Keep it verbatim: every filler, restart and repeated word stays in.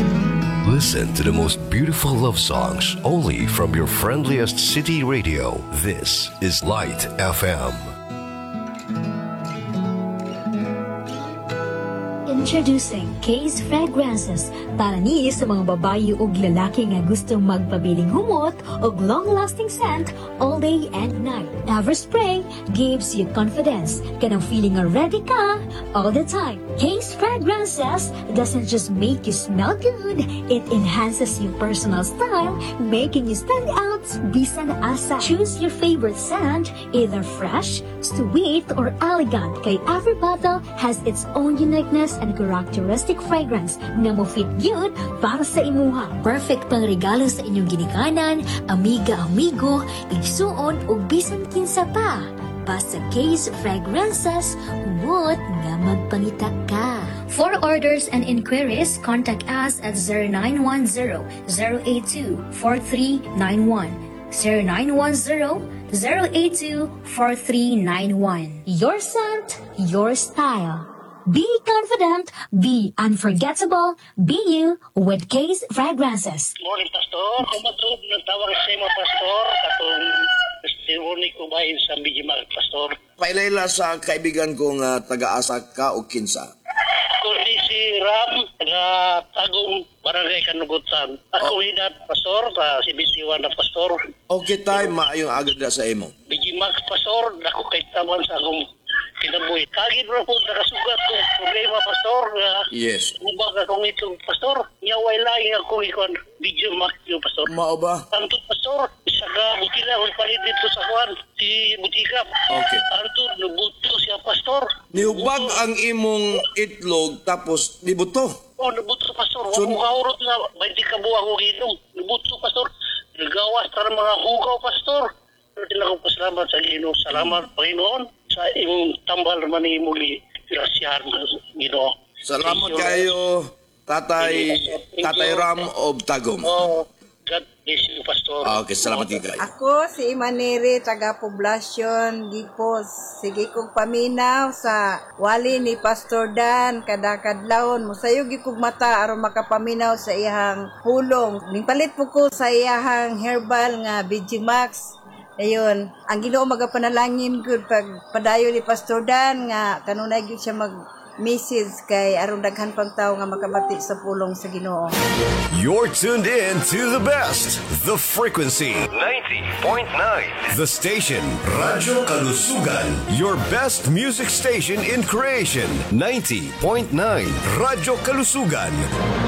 Listen to the most beautiful love songs only from your friendliest city radio. This is Light F M. Introducing Case Fragrances para ni sa mga babae ug lalaki nga gustong magpabiling humot ug long-lasting scent all day and night. Everspray gives you confidence. Kanang feeling nga ready ka all the time. Case Fragrances doesn't just make you smell good, it enhances your personal style, making you stand out bisan asa. Choose your favorite scent, either fresh, sweet, or elegant, kay every bottle has its own uniqueness and characteristic fragrance na mo fit good para sa imuha. Perfect pang regalo sa inyong ginikanan, amiga-amigo, igsuon o bisan kinsa pa. Basta Case Fragrances, humot nga magpangita ka. For orders and inquiries, contact us at zero nine one zero, zero eight two, four three nine one. zero nine one zero, zero eight two, four three nine one. Your scent, your style. Be confident, be unforgettable, be you with Case Fragrances. Morning, Pastor. Kumatod ng tawag sa imo, Pastor. Katong testimony ko ba sa Bijimark, Pastor? Pailayla sa kaibigan kong uh, taga-asa ka o kinsa. Kundi si Ram, taga-tagong barangay Kanugutan. Ako oh. Hinat, Pastor, sa si Bisiwan na Pastor. Okay tayo, maayong agad na sa imo. Bijimark, Pastor, dako kay taman sa akong kinabuhi. Kagid mo po nakasugat kong problema, Pastor. Uh, yes. Mubag akong itong, Pastor. Nyaway lang akong ikon. Video mark yung, Pastor. Mao ba? Anto, Pastor. Isa ka, butila. Huwag palit dito sa kuwan. Si Butikap. Okay. Anto, nabuto siya, Pastor. Nihubag Nabuto. ang imong itlog tapos nibuto. Oh, nabuto, Pastor. Huwag So, mo kaurot na. Baiti ka buwang ko ginom. Nabuto, Pastor. Nagawas para mga hugaw, Pastor. Pero tila ko pasalamat sa Ginoo. Salamat, Panginoon, sa imong tambal naman ni muli. Grasyahan, Ginoo. Salamat kayo, Tatay, Tatay Ram of Tagum. Oh, God bless you, Pastor. Ah, okay, salamat kayo. Ako, si Imaneri, taga-poblasyon, Gipos. Sige kong paminaw sa wali ni Pastor Dan, kadakadlawon. Musayog ikog mata, aron makapaminaw sa iyang pulong. Ningpalit po ko sa iyang herbal nga Bijimax. Ayun, ang Ginoo magapanalangin gud pag padayo ni Pastor Dan nga kanunay gyud siya mag message kay aron daghan pang tawo nga makabati sa pulong sa Ginoo. You're tuned in to the best, the frequency ninety point nine. The station Radyo Kalusugan, your best music station in creation. ninety point nine Radyo Kalusugan.